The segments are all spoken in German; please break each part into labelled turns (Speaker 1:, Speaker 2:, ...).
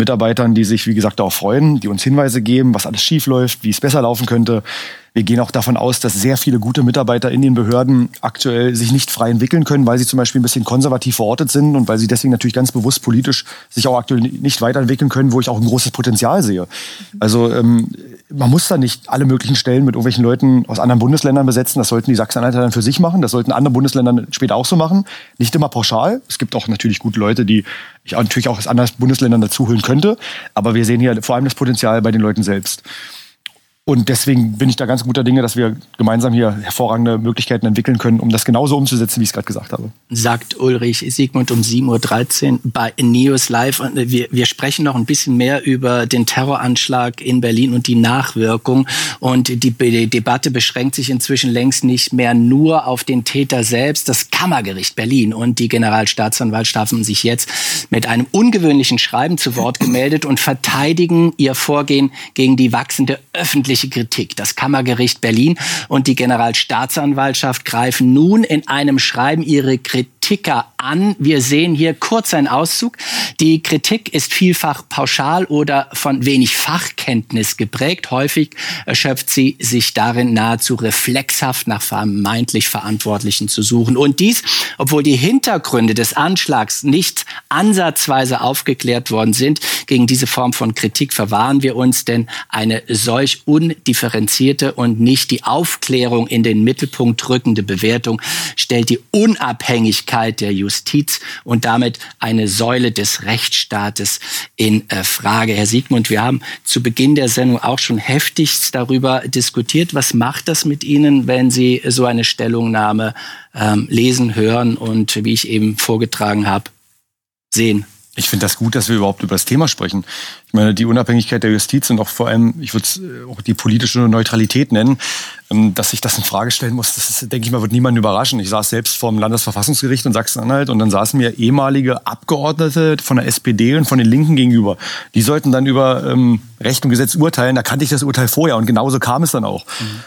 Speaker 1: Mitarbeitern, die sich, wie gesagt, darauf freuen, die uns Hinweise geben, was alles schief läuft, wie es besser laufen könnte. Wir gehen auch davon aus, dass sehr viele gute Mitarbeiter in den Behörden aktuell sich nicht frei entwickeln können, weil sie zum Beispiel ein bisschen konservativ verortet sind und weil sie deswegen natürlich ganz bewusst politisch sich auch aktuell nicht weiterentwickeln können, wo ich auch ein großes Potenzial sehe. Also man muss da nicht alle möglichen Stellen mit irgendwelchen Leuten aus anderen Bundesländern besetzen. Das sollten die Sachsen-Anhalter dann für sich machen. Das sollten andere Bundesländer später auch so machen. Nicht immer pauschal. Es gibt auch natürlich gute Leute, die ich natürlich auch aus anderen Bundesländern dazuholen könnte. Aber wir sehen hier vor allem das Potenzial bei den Leuten selbst. Und deswegen bin ich da ganz guter Dinge, dass wir gemeinsam hier hervorragende Möglichkeiten entwickeln können, um das genauso umzusetzen, wie ich es gerade gesagt habe.
Speaker 2: Sagt Ulrich Siegmund um 7.13 Uhr bei News Live. Und wir sprechen noch ein bisschen mehr über den Terroranschlag in Berlin und die Nachwirkung. Und die Debatte beschränkt sich inzwischen längst nicht mehr nur auf den Täter selbst. Das Kammergericht Berlin und die Generalstaatsanwaltschaft haben sich jetzt mit einem ungewöhnlichen Schreiben zu Wort gemeldet und verteidigen ihr Vorgehen gegen die wachsende öffentliche Kritik. Das Kammergericht Berlin und die Generalstaatsanwaltschaft greifen nun in einem Schreiben ihre Kritiker an. Wir sehen hier kurz einen Auszug. Die Kritik ist vielfach pauschal oder von wenig Fachkenntnis geprägt. Häufig erschöpft sie sich darin, nahezu reflexhaft nach vermeintlich Verantwortlichen zu suchen. Und dies, obwohl die Hintergründe des Anschlags nicht ansatzweise aufgeklärt worden sind. Gegen diese Form von Kritik verwahren wir uns, denn eine solch undifferenzierte und nicht die Aufklärung in den Mittelpunkt rückende Bewertung stellt die Unabhängigkeit der Justiz und damit eine Säule des Rechtsstaates in Frage. Herr Siegmund, wir haben zu Beginn der Sendung auch schon heftigst darüber diskutiert. Was macht das mit Ihnen, wenn Sie so eine Stellungnahme lesen, hören und, wie ich eben vorgetragen habe, sehen?
Speaker 1: Ich finde das gut, dass wir überhaupt über das Thema sprechen. Ich meine, die Unabhängigkeit der Justiz und auch vor allem, ich würde es auch die politische Neutralität nennen, dass sich das in Frage stellen muss, das ist, denke ich mal, wird niemanden überraschen. Ich saß selbst vor dem Landesverfassungsgericht in Sachsen-Anhalt und dann saßen mir ehemalige Abgeordnete von der SPD und von den Linken gegenüber. Die sollten dann über Recht und Gesetz urteilen. Da kannte ich das Urteil vorher und genauso kam es dann auch.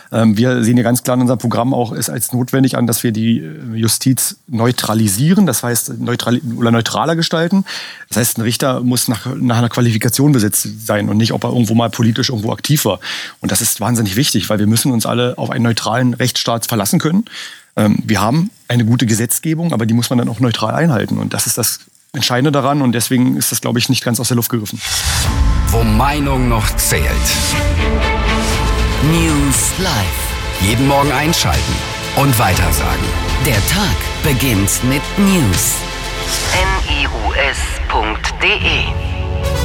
Speaker 1: Wir sehen hier ganz klar in unserem Programm auch es als notwendig an, dass wir die Justiz neutralisieren, das heißt neutraler gestalten. Das heißt, ein Richter muss nach einer Qualifikation besetzt sein und nicht, ob er irgendwo mal politisch irgendwo aktiv war. Und das ist wahnsinnig wichtig, weil wir müssen uns alle auf einen neutralen Rechtsstaat verlassen können. Wir haben eine gute Gesetzgebung, aber die muss man dann auch neutral einhalten. Und das ist das Entscheidende daran. Und deswegen ist das, glaube ich, nicht ganz aus der Luft gegriffen.
Speaker 3: Wo Meinung noch zählt. News Live. Jeden Morgen einschalten und weitersagen. Der Tag beginnt mit News.
Speaker 4: news.de